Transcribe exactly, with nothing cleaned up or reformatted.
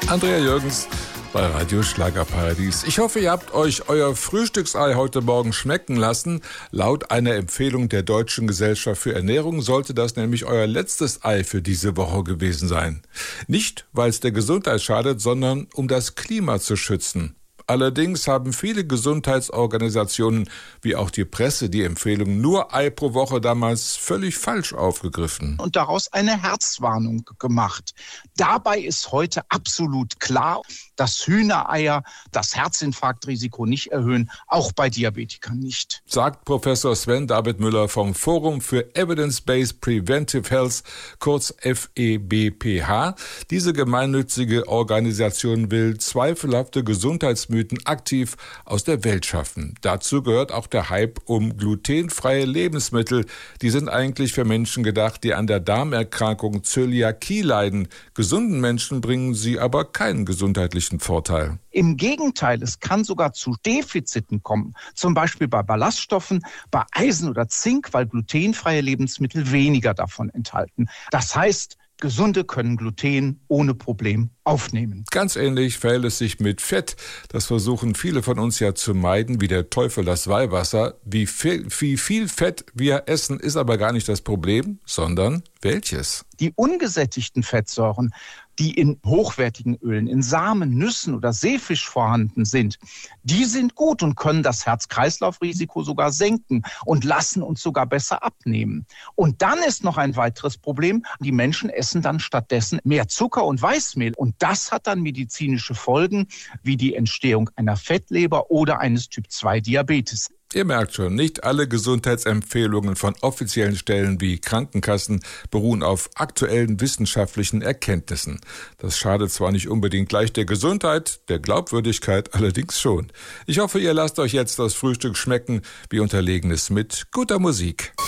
Andrea Jürgens bei Radio Schlagerparadies. Ich hoffe, ihr habt euch euer Frühstücksei heute Morgen schmecken lassen. Laut einer Empfehlung der Deutschen Gesellschaft für Ernährung sollte das nämlich euer letztes Ei für diese Woche gewesen sein. Nicht, weil es der Gesundheit schadet, sondern um das Klima zu schützen. Allerdings haben viele Gesundheitsorganisationen, wie auch die Presse, die Empfehlung nur Ei pro Woche damals völlig falsch aufgegriffen. Und daraus eine Herzwarnung gemacht. Dabei ist heute absolut klar, dass Hühnereier das Herzinfarktrisiko nicht erhöhen, auch bei Diabetikern nicht. Sagt Professor Sven David Müller vom Forum für Evidence-Based Preventive Health, kurz F E B P H. Diese gemeinnützige Organisation will zweifelhafte Gesundheitsmythen aktiv aus der Welt schaffen. Dazu gehört auch der Hype um glutenfreie Lebensmittel. Die sind eigentlich für Menschen gedacht, die an der Darmerkrankung Zöliakie leiden. Gesunden Menschen bringen sie aber keinen gesundheitlichen Vorteil. Im Gegenteil, es kann sogar zu Defiziten kommen, zum Beispiel bei Ballaststoffen, bei Eisen oder Zink, weil glutenfreie Lebensmittel weniger davon enthalten. Das heißt, Gesunde können Gluten ohne Problem aufnehmen. Ganz ähnlich verhält es sich mit Fett. Das versuchen viele von uns ja zu meiden, wie der Teufel das Weihwasser. Wie viel, wie viel Fett wir essen, ist aber gar nicht das Problem, sondern welches? Die ungesättigten Fettsäuren, die in hochwertigen Ölen, in Samen, Nüssen oder Seefisch vorhanden sind, die sind gut und können das Herz-Kreislauf-Risiko sogar senken und lassen uns sogar besser abnehmen. Und dann ist noch ein weiteres Problem, die Menschen essen dann stattdessen mehr Zucker und Weißmehl. Und das hat dann medizinische Folgen, wie die Entstehung einer Fettleber oder eines Typ zwei Diabetes. Ihr merkt schon, nicht alle Gesundheitsempfehlungen von offiziellen Stellen wie Krankenkassen beruhen auf aktuellen wissenschaftlichen Erkenntnissen. Das schadet zwar nicht unbedingt gleich der Gesundheit, der Glaubwürdigkeit allerdings schon. Ich hoffe, ihr lasst euch jetzt das Frühstück schmecken wie Unterlegenes mit guter Musik.